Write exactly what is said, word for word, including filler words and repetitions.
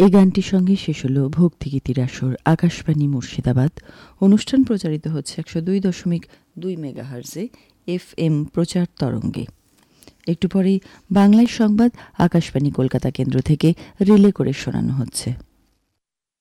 এই গানটির সঙ্গে শেষ হলো ভক্তিগীতির আসর আকাশবাণী মুর্শিদাবাদ। অনুষ্ঠান প্রচারিত হচ্ছে একশো দুই দশমিক দুই মেগাহার্জে এফ এম প্রচার তরঙ্গে। একটু পরেই বাংলায় সংবাদ আকাশবাণী কলকাতা কেন্দ্র থেকে রিলে করে শোনানো হচ্ছে।